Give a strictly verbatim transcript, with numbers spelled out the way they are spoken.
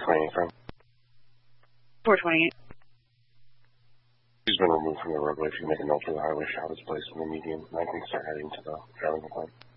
twenty-eight from? four twenty-eight. He's been removed from the roadway. If you make a note for the highway shop, it's placed in the median, and I can start heading to the driving complaint.